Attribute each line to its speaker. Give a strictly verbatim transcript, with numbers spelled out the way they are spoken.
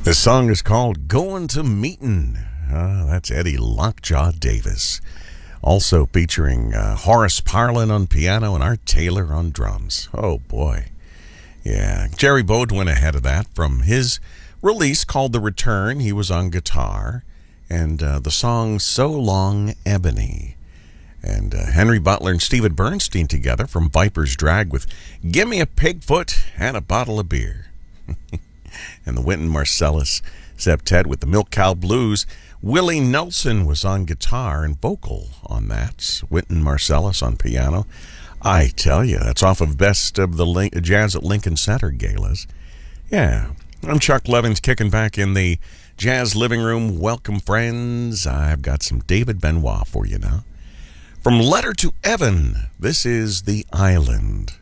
Speaker 1: The song is called Going to Meetin'. Uh, that's Eddie Lockjaw Davis. Also featuring uh, Horace Parlin on piano and Art Taylor on drums. Oh, boy. Yeah, Jerry Bode went ahead of that from his release called The Return. He was on guitar. And uh, the song So Long, Ebony. And uh, Henry Butler and Stephen Bernstein together from Viper's Drag with Gimme a Pigfoot and a Bottle of Beer. And the Wynton Marsalis Septet with the Milk Cow Blues. Willie Nelson was on guitar and vocal on that. Wynton Marsalis on piano. I tell you, that's off of Best of the Lin- Jazz at Lincoln Center galas. Yeah, I'm Chuck Levins kicking back in the Jazz Living Room. Welcome, friends. I've got some David Benoit for you now. From Letter to Evan, this is The Island.